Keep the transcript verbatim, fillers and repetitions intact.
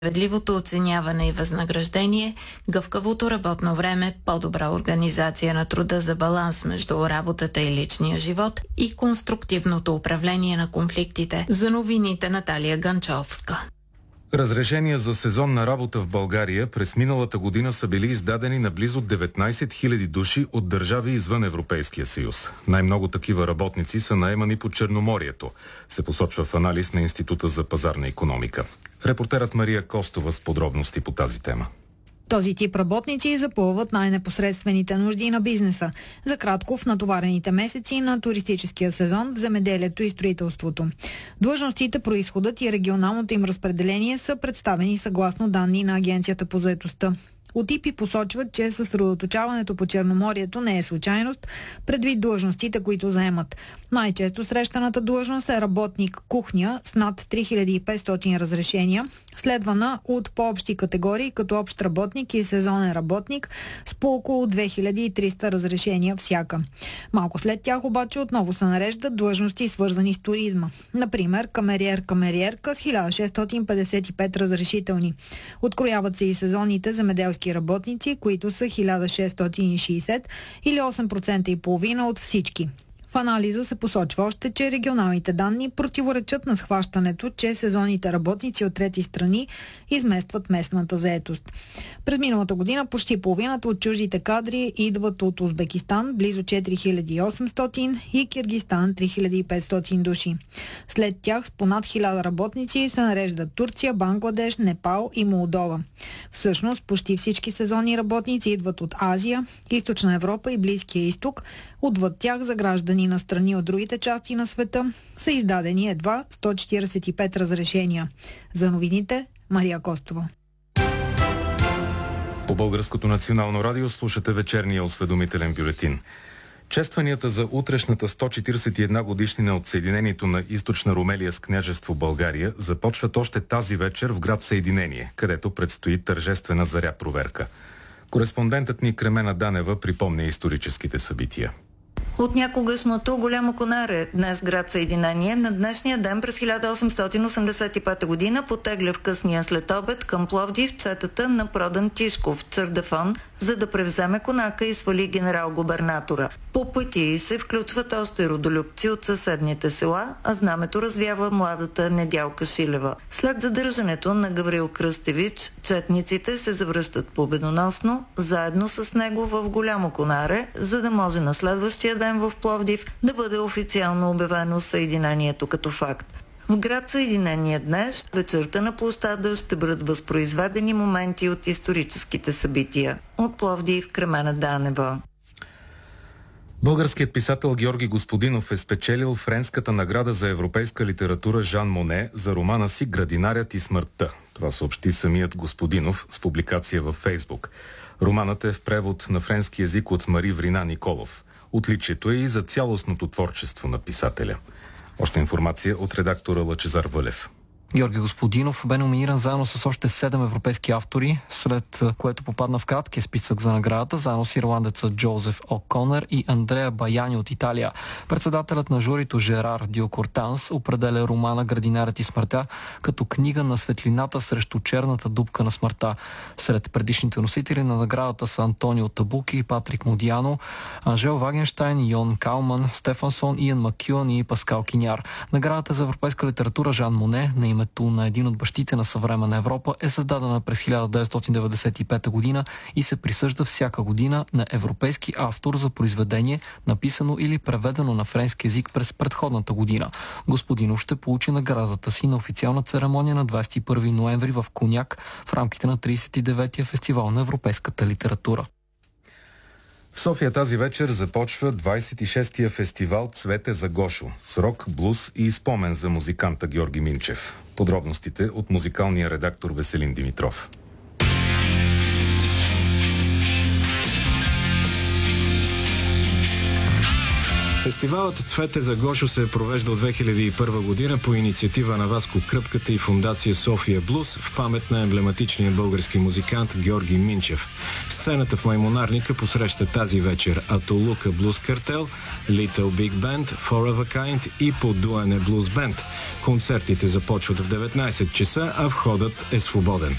справедливото оценяване и възнаграждение, гъвкавото работно време, по-добра организация на труда за баланс между работата и личния живот и конструктивното управление на конфликтите. За новините Наталия Ганчовска. Разрешения за сезонна работа в България през миналата година са били издадени на близо деветнайсет хиляди души от държави извън Европейския съюз. Най-много такива работници са наемани по Черноморието, се посочва в анализ на Института за пазарна икономика. Репортерът Мария Костова с подробности по тази тема. Този тип работници запълват най-непосредствените нужди на бизнеса. За кратко в натоварените месеци на туристическия сезон в земеделието и строителството. Длъжностите, произходът и регионалното им разпределение са представени съгласно данни на Агенцията по заетостта. От ИПИ посочват, че съсредоточаването по Черноморието не е случайност, предвид длъжностите, които заемат. Най-често срещаната длъжност е работник кухня с над три хиляди и петстотин разрешения, следвана от по-общи категории като общ работник и сезонен работник с по около две хиляди и триста разрешения всяка. Малко след тях обаче отново се нареждат длъжности, свързани с туризма. Например, камериер-камериерка с хиляда шестстотин петдесет и пет разрешителни. Открояват се и сезонните земеделски работници, които са хиляда шестстотин и шейсет или осем процента и половина от всички. В анализа се посочва още, че регионалните данни противоречат на схващането, че сезонните работници от трети страни изместват местната заетост. През миналата година почти половината от чуждите кадри идват от Узбекистан, близо четири хиляди и осемстотин, и Киргизстан, три хиляди и петстотин души. След тях с понад хиляда работници се нареждат Турция, Бангладеш, Непал и Молдова. Всъщност почти всички сезонни работници идват от Азия, Източна Европа и Близкия изток. Отвъд тях за граждани на страни от другите части на света са издадени едва сто четиридесет и пет разрешения. За новините Мария Костова. По Българското национално радио слушате вечерния осведомителен бюлетин. Честванията за утрешната сто четиридесет и една годишнина от съединението на Източна Румелия с княжество България започват още тази вечер в град Съединение, където предстои тържествена заря проверка. Кореспондентът ни Кремена Данева припомня историческите събития. От някогашното Голямо Конаре, днес град Съединение, на днешния ден през хиляда осемстотин осемдесет и пета година потегля в късния следобед към Пловдив четата на Продан Тишков, Чърдефон, за да превземе конака и свали генерал-губернатора. По пъти се включват още родолюбци от съседните села, а знамето развява младата Недялка Шилева. След задържането на Гаврил Кръстевич, четниците се завръщат победоносно, заедно с него в Голямо Конаре, за да може на следващия ден в Пловдив да бъде официално обявено съединението като факт. В град Съединение днес вечерта на площада ще бъдат възпроизведени моменти от историческите събития. От Пловдив Кремена Данева. Българският писател Георги Господинов е спечелил френската награда за европейска литература Жан Моне за романа си «Градинарят и смъртта». Това съобщи самият Господинов с публикация във Фейсбук. Романът е в превод на френски език от Мари Врина Николов. Отличието е и за цялостното творчество на писателя. Още информация от редактора Лъчезар Вълев. Георги Господинов бе номиниран заедно с още седем европейски автори, след което попадна в краткия списък за наградата, заедно с ирландеца Джозеф О'Конър и Андреа Баяни от Италия. Председателят на журито Жерар Дюкортанс определя романа «Градинарят и смъртта» като книга на светлината срещу черната дупка на смъртта. Сред предишните носители на наградата са Антонио Табуки, Патрик Модиано, Анжел Вагенштайн, Йон Кауман, Стефансон, Иан Макюан и Паскал Киняр. Наградата за европейска литература Жан Моне на име на един от бащите на съвременна Европа е създадена през хиляда деветстотин деветдесет и пета година и се присъжда всяка година на европейски автор за произведение, написано или преведено на френски език през предходната година. Господинов ще получи наградата си на официална церемония на двадесет и първи ноември в Коняк в рамките на тридесет и деветия фестивал на европейската литература. В София тази вечер започва двадесет и шестия фестивал «Цвете за Гошо» с рок, блуз и спомен за музиканта Георги Минчев. Подробностите от музикалния редактор Веселин Димитров. Фестивалът «Цвете за Гошо» се провежда от две хиляди и първа година по инициатива на Васко Кръпката и фондация София Блуз в памет на емблематичния български музикант Георги Минчев. Сцената в Маймонарника посреща тази вечер Атолука Блуз Картел, Little Big Band, Forever Kind и Подуане Блуз Бенд. Концертите започват в деветнадесет часа, а входът е свободен.